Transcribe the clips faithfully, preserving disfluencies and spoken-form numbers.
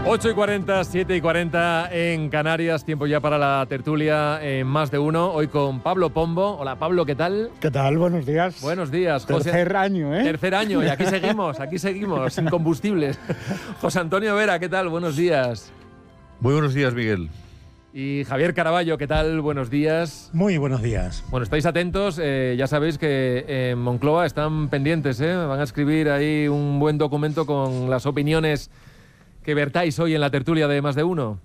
ocho y cuarenta, siete y cuarenta en Canarias, tiempo ya para la tertulia en Más de Uno, hoy con Pablo Pombo. Hola Pablo, ¿qué tal? ¿Qué tal? Buenos días. Buenos días, José. Tercer año, ¿eh? Tercer año, y aquí seguimos, aquí seguimos, sin combustibles. José Antonio Vera, ¿qué tal? Buenos días. Muy buenos días, Miguel. Y Javier Caraballo, ¿qué tal? Buenos días. Muy buenos días. Bueno, estáis atentos, eh, ya sabéis que en Moncloa están pendientes, ¿eh? Van a escribir ahí un buen documento con las opiniones que vertáis hoy en la tertulia de Más de Uno.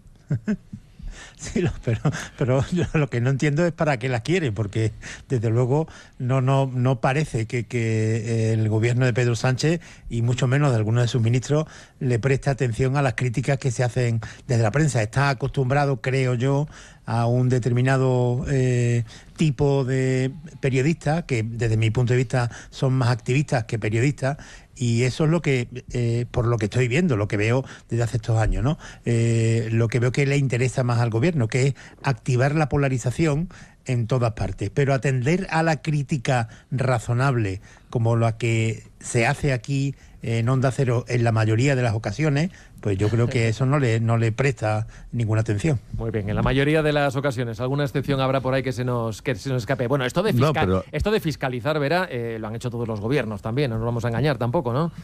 Sí, lo, pero, pero yo lo que no entiendo es para qué la quiere, porque desde luego no, no, no parece que, que el gobierno de Pedro Sánchez, y mucho menos de algunos de sus ministros, le preste atención a las críticas que se hacen desde la prensa. Está acostumbrado, creo yo, a un determinado eh, tipo de periodistas que desde mi punto de vista son más activistas que periodistas, y eso es lo que, eh, por lo que estoy viendo, lo que veo desde hace estos años, ¿no? Eh, lo que veo que le interesa más al gobierno, que es activar la polarización en todas partes, pero atender a la crítica razonable como la que se hace aquí en Onda Cero en la mayoría de las ocasiones, pues yo creo que eso no le, no le presta ninguna atención. Muy bien, en la mayoría de las ocasiones. Alguna excepción habrá por ahí que se nos, que se nos escape. Bueno, esto de, fiscal, no, pero... esto de fiscalizar, Vera, eh, lo han hecho todos los gobiernos también, no nos vamos a engañar tampoco, ¿no?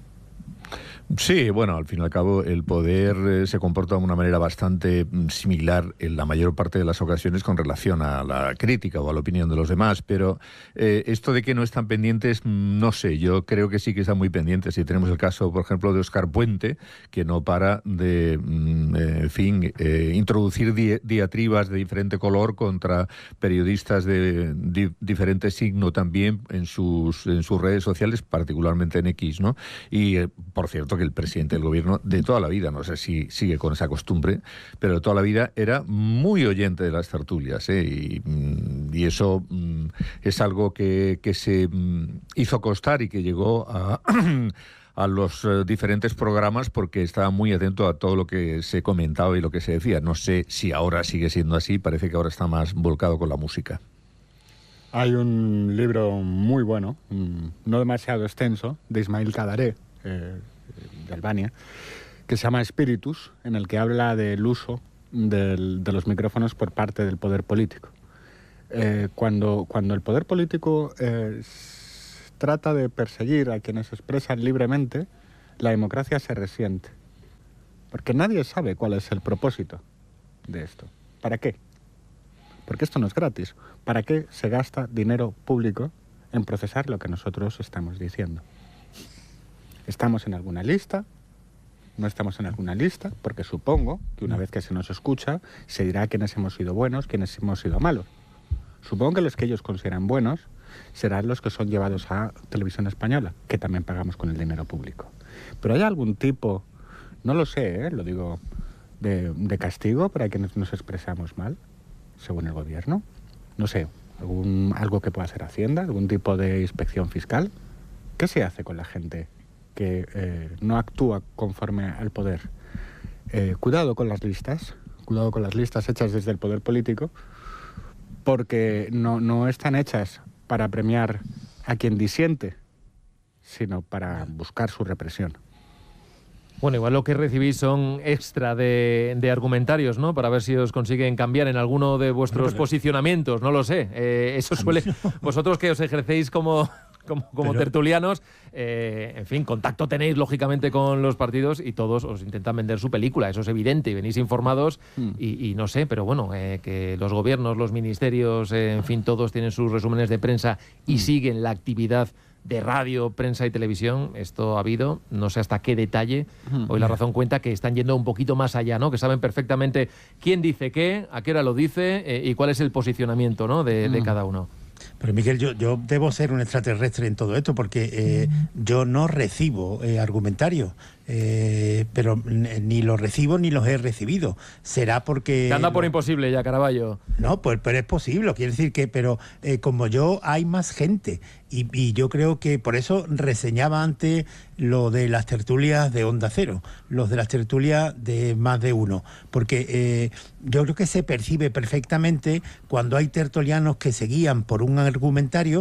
Sí, bueno, al fin y al cabo el poder eh, se comporta de una manera bastante similar en la mayor parte de las ocasiones con relación a la crítica o a la opinión de los demás, pero eh, esto de que no están pendientes, no sé, yo creo que sí que están muy pendientes. Si tenemos el caso, por ejemplo, de Óscar Puente, que no para de, eh, en fin, eh, introducir di diatribas de diferente color contra periodistas de di diferente signo también en sus, en sus redes sociales, particularmente en X, ¿no? Y, eh, por cierto, que el presidente del gobierno de toda la vida, no sé si sigue con esa costumbre, pero de toda la vida era muy oyente de las tertulias, ¿eh? y, y eso mm, es algo que, que se mm, hizo costar y que llegó a... a los uh, diferentes programas porque estaba muy atento a todo lo que se comentaba y lo que se decía. No sé si ahora sigue siendo así, parece que ahora está más volcado con la música. Hay un libro muy bueno, no demasiado extenso, de Ismail Kadaré, eh, de Albania, que se llama Espíritus, en el que habla del uso del, de los micrófonos por parte del poder político. Eh, cuando, cuando el poder político eh, trata de perseguir a quienes se expresan libremente, la democracia se resiente. Porque nadie sabe cuál es el propósito de esto. ¿Para qué? Porque esto no es gratis. ¿Para qué se gasta dinero público en procesar lo que nosotros estamos diciendo? ¿Estamos en alguna lista? ¿No estamos en alguna lista? Porque supongo que una vez que se nos escucha, se dirá quiénes hemos sido buenos, quiénes hemos sido malos. Supongo que los que ellos consideran buenos serán los que son llevados a Televisión Española, que también pagamos con el dinero público. Pero ¿hay algún tipo, no lo sé, ¿eh? lo digo, de, de castigo para quienes nos expresamos mal, según el gobierno? No sé, algún, algo que pueda hacer Hacienda, algún tipo de inspección fiscal. ¿Qué se hace con la gente que eh, no actúa conforme al poder? Eh, cuidado con las listas, cuidado con las listas hechas desde el poder político, porque no, no están hechas para premiar a quien disiente, sino para buscar su represión. Bueno, igual lo que recibís son extra de, de argumentarios, ¿no? Para ver si os consiguen cambiar en alguno de vuestros pero, posicionamientos, no lo sé. Eh, eso suele... Vosotros que os ejercéis como... Como, como Pero, tertulianos, eh, en fin, contacto tenéis lógicamente con los partidos y todos os intentan vender su película, eso es evidente, y venís informados mm. y, y no sé, pero bueno, eh, que los gobiernos, los ministerios, eh, en fin, todos tienen sus resúmenes de prensa y mm. siguen la actividad de radio, prensa y televisión, esto ha habido, no sé hasta qué detalle, mm. hoy La Razón cuenta que están yendo un poquito más allá, ¿no? Que saben perfectamente quién dice qué, a qué hora lo dice eh, y cuál es el posicionamiento, ¿no? de, mm. de cada uno. Pero Miguel, yo, yo debo ser un extraterrestre en todo esto porque eh, yo no recibo eh, argumentarios, eh, pero ni los recibo ni los he recibido. Será porque... Te anda por no, imposible ya, Caraballo. No, pues pero es posible, quiere decir que, pero eh, como yo hay más gente y, y yo creo que por eso reseñaba antes lo de las tertulias de Onda Cero, los de las tertulias de Más de Uno, porque eh, yo creo que se percibe perfectamente cuando hay tertulianos que se guían por un argumentario,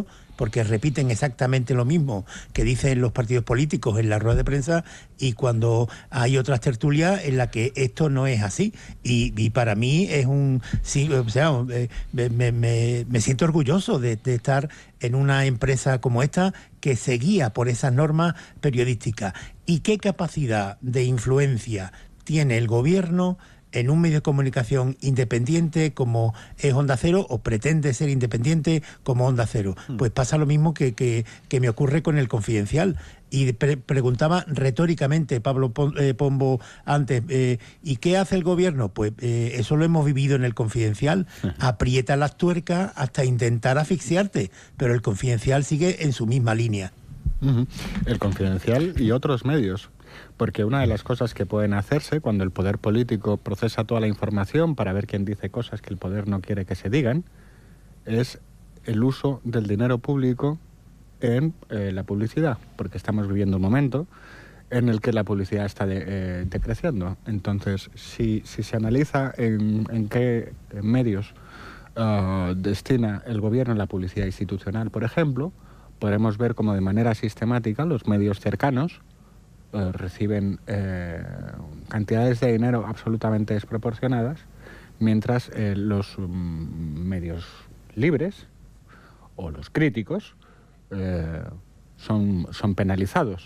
porque repiten exactamente lo mismo que dicen los partidos políticos en la rueda de prensa, y cuando hay otras tertulias en las que esto no es así. Y, y para mí es un... Sí, o sea, me, me, me, me siento orgulloso de, de estar en una empresa como esta que se guía por esas normas periodísticas. ¿Y qué capacidad de influencia tiene el gobierno en un medio de comunicación independiente como es Onda Cero, o pretende ser independiente como Onda Cero? Pues pasa lo mismo que, que, que me ocurre con El Confidencial. Y pre preguntaba retóricamente Pablo Pombo antes, eh, ¿y qué hace el gobierno? Pues eh, eso lo hemos vivido en El Confidencial. Aprieta las tuercas hasta intentar asfixiarte, pero El Confidencial sigue en su misma línea. Uh-huh. El Confidencial y otros medios. Porque una de las cosas que pueden hacerse cuando el poder político procesa toda la información para ver quién dice cosas que el poder no quiere que se digan, es el uso del dinero público en eh, la publicidad, porque estamos viviendo un momento en el que la publicidad está de, eh, decreciendo. Entonces, si, si se analiza en, en qué medios uh, destina el gobierno la publicidad institucional, por ejemplo, podremos ver cómo de manera sistemática los medios cercanos Uh, reciben eh, cantidades de dinero absolutamente desproporcionadas, mientras eh, los um, medios libres o los críticos eh, son, son penalizados.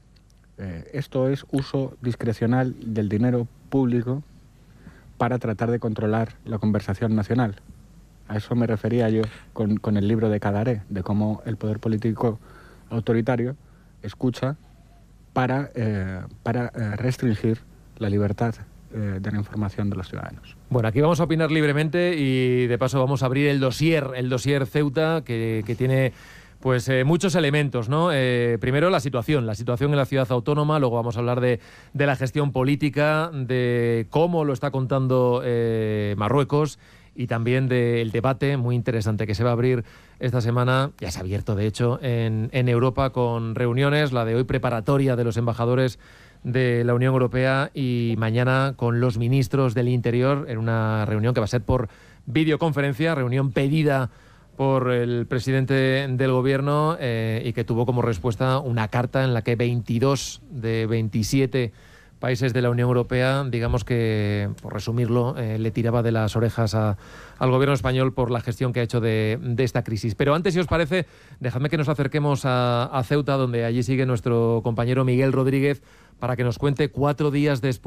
Eh, esto es uso discrecional del dinero público para tratar de controlar la conversación nacional. A eso me refería yo con, con el libro de Cadaré, de cómo el poder político autoritario escucha para, eh, para eh, restringir la libertad eh, de la información de los ciudadanos. Bueno, aquí vamos a opinar libremente y de paso vamos a abrir el dossier, el dossier Ceuta, que, que tiene pues eh, muchos elementos, ¿no? Eh, primero la situación, la situación en la ciudad autónoma, luego vamos a hablar de, de la gestión política, de cómo lo está contando eh, Marruecos, y también del debate muy interesante que se va a abrir esta semana, ya se ha abierto de hecho en, en Europa, con reuniones, la de hoy preparatoria de los embajadores de la Unión Europea y mañana con los ministros del Interior, en una reunión que va a ser por videoconferencia, reunión pedida por el presidente del gobierno eh, y que tuvo como respuesta una carta en la que veintidós de veintisiete países de la Unión Europea, digamos que, por resumirlo, eh, le tiraba de las orejas a, al gobierno español por la gestión que ha hecho de, de esta crisis. Pero antes, si os parece, dejadme que nos acerquemos a, a Ceuta, donde allí sigue nuestro compañero Miguel Rodríguez, para que nos cuente cuatro días después